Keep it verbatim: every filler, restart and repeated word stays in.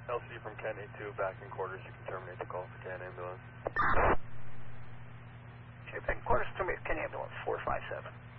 L C from Ken eight two, back in quarters. You can terminate the call for Ken ambulance. Okay, back in quarters, terminate Ken ambulance, four five seven.